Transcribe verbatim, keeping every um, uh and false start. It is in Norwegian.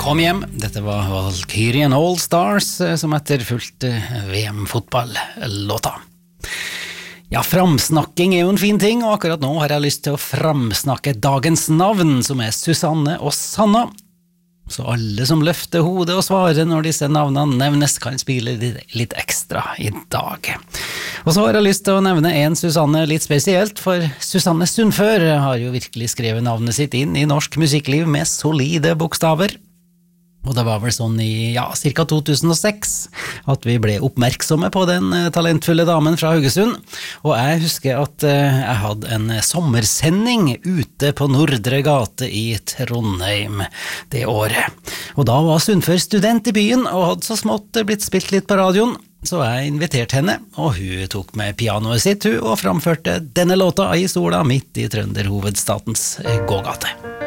Kom hjem, dette var Valkyrien All Stars som etterfulgte V M-fotball-låta. Ja, framsnakking er jo en fin ting, og akkurat nå har jeg lyst til å framsnakke dagens navn, som er Susanne og Sanna. Så alle som løfter hodet og svarer når disse navnene nevnes, kan spille litt ekstra i dag. Og så har jeg lyst til å nevne en Susanne litt spesielt, for Susanne Sundfør har jo virkelig skrevet navnet sitt inn i norsk musikkliv med solide bokstaver. Og det var vel sånn i, ja, cirka to tusen og seks at vi ble oppmerksomme på den talentfulle damen fra Haugesund. Og jeg husker at jeg hadde en sommersending ute på Nordre gate i Trondheim det året. Og da var Sundfør student i byen og hadde så smått blitt spilt litt på radioen. Så jeg inviterte henne, og hun tok med pianoet sitt hun, og framførte denne låta i sola midt i trønderhovedstatens gågate.